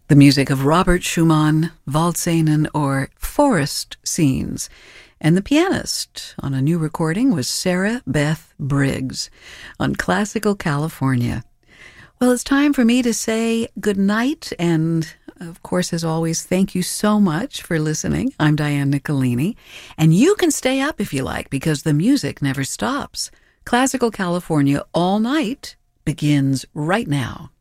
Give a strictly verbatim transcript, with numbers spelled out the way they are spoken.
The music of Robert Schumann, Waldszenen, or Forest Scenes. And the pianist on a new recording was Sarah Beth Briggs on Classical California. Well, it's time for me to say good night, and of course, as always, thank you so much for listening. I'm Diane Nicolini, and you can stay up if you like, because the music never stops. Classical California all night begins right now.